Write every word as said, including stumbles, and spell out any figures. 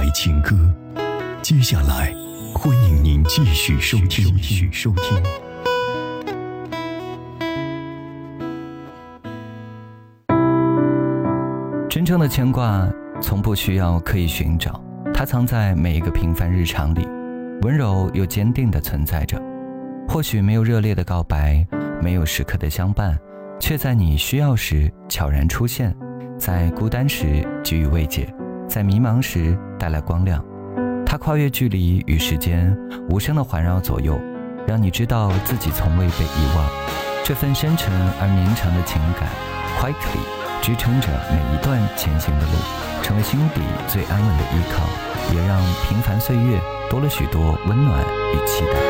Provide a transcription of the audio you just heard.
情歌。接下来，欢迎您继续收听。继续收听。 真正的牵挂从不需要刻意寻找，它藏在每一个平凡日常里，温柔又坚定地存在着。或许没有热烈的告白，没有时刻的相伴，却在你需要时悄然出现，在孤单时给予慰藉，在迷茫时带来光亮。它跨越距离与时间，无声地环绕左右，让你知道自己从未被遗忘。这份深沉而绵长的情感 quietly 支撑着每一段前行的路，成为心底最安稳的依靠，也让平凡岁月多了许多温暖与期待。